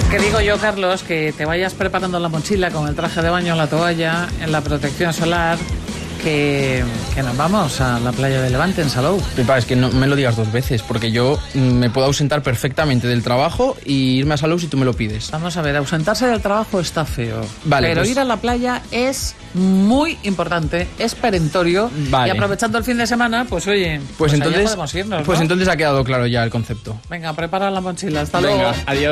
Que digo yo, Carlos, que te vayas preparando la mochila con el traje de baño, la toalla, en la protección solar, que nos vamos a la playa de Levante, en Salou. Pepa, es que no me lo digas dos veces, porque yo me puedo ausentar perfectamente del trabajo y irme a Salou si tú me lo pides. Vamos a ver, ausentarse del trabajo está feo. Vale, pero pues ir a la playa es muy importante, es perentorio. Vale. Y aprovechando el fin de semana, pues oye, Pues allá entonces, podemos irnos, pues ¿no? entonces ha quedado claro ya el concepto. Venga, prepara la mochila. Hasta Venga, luego. adiós.